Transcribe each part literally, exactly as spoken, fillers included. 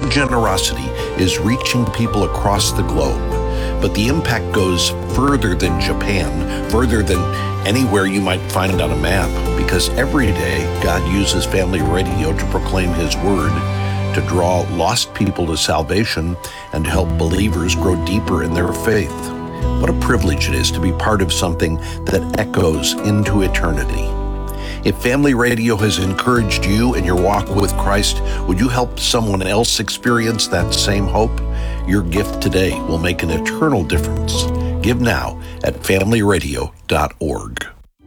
generosity is reaching people across the globe, but the impact goes further than Japan, further than anywhere you might find on a map, because every day God uses Family Radio to proclaim His Word, to draw lost people to salvation, and to help believers grow deeper in their faith. What a privilege it is to be part of something that echoes into eternity. If Family Radio has encouraged you in your walk with Christ, would you help someone else experience that same hope? Your gift today will make an eternal difference. Give now at family radio dot org.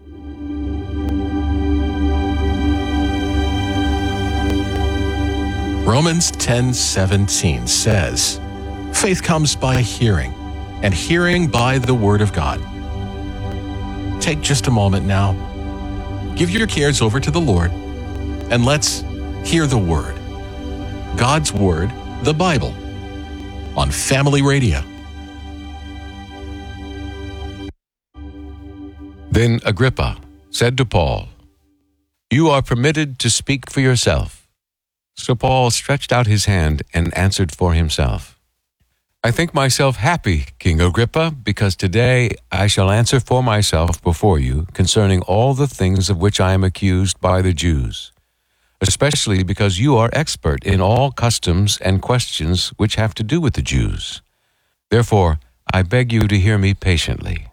Romans ten seventeen says, "Faith comes by hearing, and hearing by the Word of God." Take just a moment now. Give your cares over to the Lord, and let's hear the Word. God's Word, the Bible, on Family Radio. Then Agrippa said to Paul, "You are permitted to speak for yourself." So Paul stretched out his hand and answered for himself. "I think myself happy, King Agrippa, because today I shall answer for myself before you concerning all the things of which I am accused by the Jews, especially because you are expert in all customs and questions which have to do with the Jews. Therefore, I beg you to hear me patiently.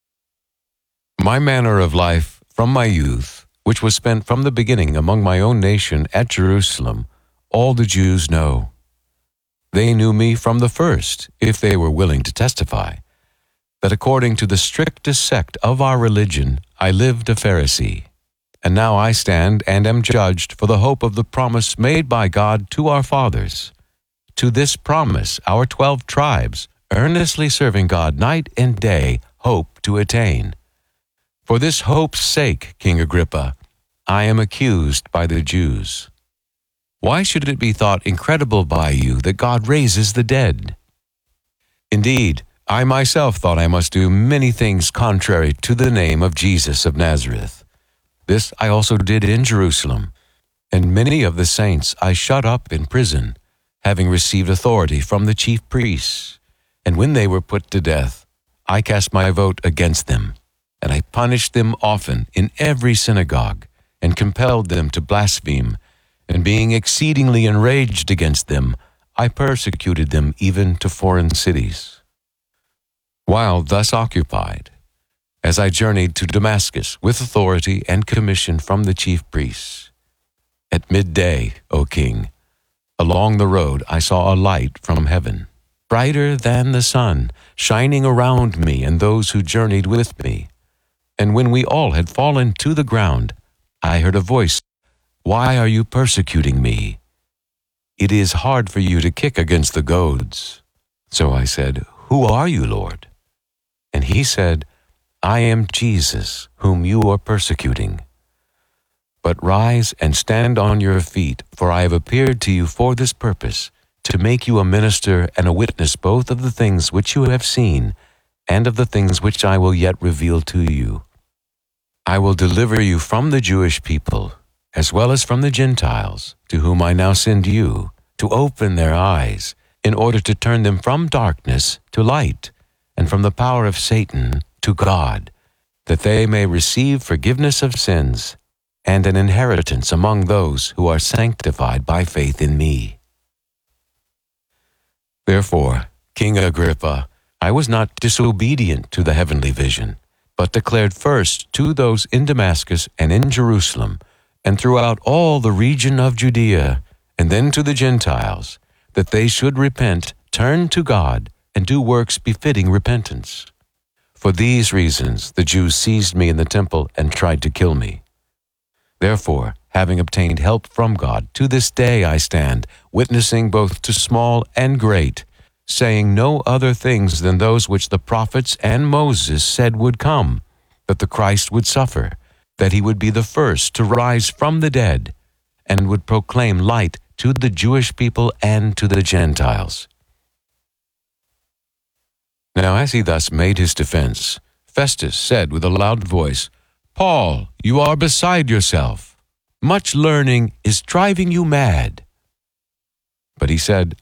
My manner of life from my youth, which was spent from the beginning among my own nation at Jerusalem, all the Jews know. They knew me from the first, if they were willing to testify, that according to the strictest sect of our religion, I lived a Pharisee. And now I stand and am judged for the hope of the promise made by God to our fathers. To this promise, our twelve tribes, earnestly serving God night and day, hope to attain. For this hope's sake, King Agrippa, I am accused by the Jews. Why should it be thought incredible by you that God raises the dead? Indeed, I myself thought I must do many things contrary to the name of Jesus of Nazareth. This I also did in Jerusalem, and many of the saints I shut up in prison, having received authority from the chief priests. And when they were put to death, I cast my vote against them, and I punished them often in every synagogue, and compelled them to blaspheme. And being exceedingly enraged against them, I persecuted them even to foreign cities. While thus occupied, as I journeyed to Damascus with authority and commission from the chief priests, at midday, O king, along the road I saw a light from heaven, brighter than the sun, shining around me and those who journeyed with me. And when we all had fallen to the ground, I heard a voice, "Why are you persecuting me? It is hard for you to kick against the goads." So I said, "Who are you, Lord?" And he said, "I am Jesus, whom you are persecuting. But rise and stand on your feet, for I have appeared to you for this purpose, to make you a minister and a witness both of the things which you have seen and of the things which I will yet reveal to you. I will deliver you from the Jewish people, as well as from the Gentiles, to whom I now send you, to open their eyes, in order to turn them from darkness to light, and from the power of Satan to God, that they may receive forgiveness of sins, and an inheritance among those who are sanctified by faith in me." Therefore, King Agrippa, I was not disobedient to the heavenly vision, but declared first to those in Damascus and in Jerusalem, and throughout all the region of Judea, and then to the Gentiles, that they should repent, turn to God, and do works befitting repentance. For these reasons the Jews seized me in the temple and tried to kill me. Therefore, having obtained help from God, to this day I stand, witnessing both to small and great, saying no other things than those which the prophets and Moses said would come, that the Christ would suffer, that he would be the first to rise from the dead, and would proclaim light to the Jewish people and to the Gentiles. Now as he thus made his defense, Festus said with a loud voice, "Paul, you are beside yourself. Much learning is driving you mad." But he said,